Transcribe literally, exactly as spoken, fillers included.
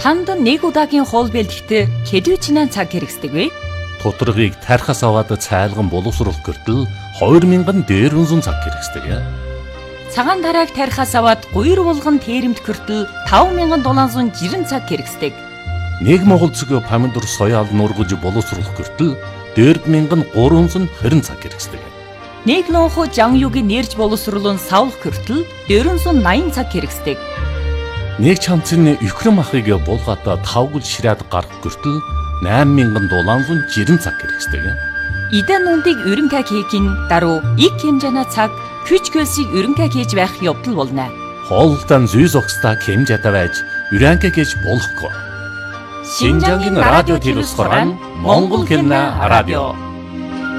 Хандан нэг удаагийн хоол бэлтгэхдээ хэдвчнээ цаг хэрэгсдэг вэ? Тутаргыг тархас аваад цайлган боловсруулах гэртэл хоёр мянган дээрвэн цаг хэрэгсдэг. Цагаан тарааг тархас аваад гуйр булган тэрэмт гэртэл таван мянган долоон зуун жирэн цаг хэрэгсдэг. Нэг монгол цэгийн помидор соёал нургаж боловсруулах гэртэл дөрв мянган гурван зуун хорин цаг хэрэгсдэг. Нэг лонхо жанюгийн нэрж боловсруулан савлах гэртэл дөрвөн зуун наян цаг хэрэгсдэг. Нэг чамцны Украин махыг булгаата тавгал ширээд гарах гэртэл найман мянган долоон зуун жирэн цаг хэрэгсдэг. Идэн нүндийг өрөнгө хийхин даруй их хэмжээний цаг хүч хөлсийг өрөнгө хийж байх явдал болно. Хоолтон зүйс огстой хэмжээтэй байж өрөнгө хийж болохгүй. Шинжангийн радио телевиз хорон Монгол хэмнэ радио